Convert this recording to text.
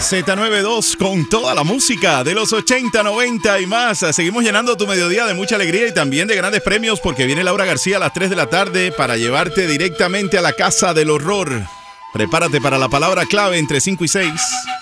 Z92 con toda la música de los 80, 90 y más. Seguimos llenando tu mediodía de mucha alegría y también de grandes premios porque viene Laura García a las 3 de la tarde para llevarte directamente a la casa del horror. Prepárate para la palabra clave entre 5 y 6.